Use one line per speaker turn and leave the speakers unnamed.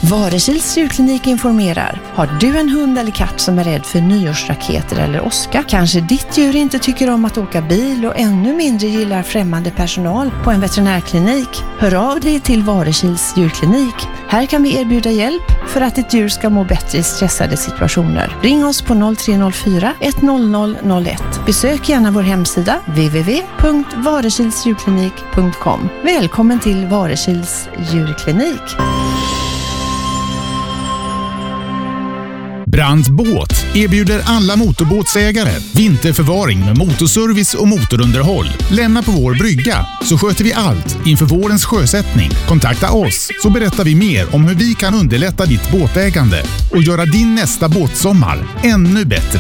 Varekils djurklinik informerar. Har du en hund eller katt som är rädd för nyårsraketer eller åska? Kanske ditt djur inte tycker om att åka bil och ännu mindre gillar främmande personal på en veterinärklinik? Hör av dig till Varekils djurklinik. Här kan vi erbjuda hjälp för att ditt djur ska må bättre i stressade situationer. Ring oss på 0304 100 01. Besök gärna vår hemsida www.varekilsdjurklinik.com. Välkommen till Varekils djurklinik.
Brandt Båt erbjuder alla motorbåtsägare vinterförvaring med motorservice och motorunderhåll. Lämna på vår brygga så sköter vi allt inför vårens sjösättning. Kontakta oss så berättar vi mer om hur vi kan underlätta ditt båtägande och göra din nästa båtsommar ännu bättre.